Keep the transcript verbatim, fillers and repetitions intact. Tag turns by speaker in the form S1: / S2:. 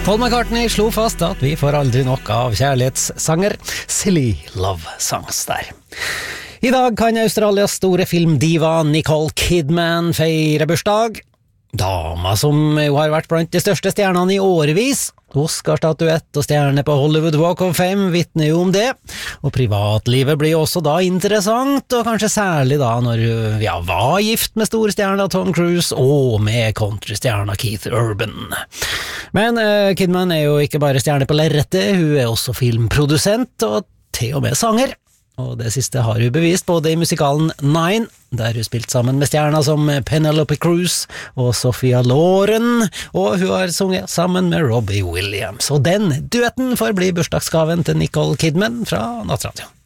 S1: Paul McCartney slo fast at vi får aldri nok av kjærlighetssanger. Silly love songs der. I dag kan Australias store filmdiva Nicole Kidman feire bursdag. Dama som jo har vært blant de største stjernene i årevis. Oscar-statuett og stjerne på Hollywood Walk of Fame vittner jo om det. Og privatlivet blir jo også da interessant, og kanskje særlig da når hun ja, var gift med storstjerna Tom Cruise og med countrystjerna Keith Urban. Men uh, Kidman er jo ikke bare stjerne på lerretet, hun er også filmprodusent og til og med sanger. Og det siste har hun bevist både i musikalen Nine, der hun spilt sammen med stjerner som Penelope Cruz og Sophia Loren, og hun har sunget sammen med Robbie Williams. Og den duetten får bli bursdagsgaven til Nicole Kidman fra Nattradioen.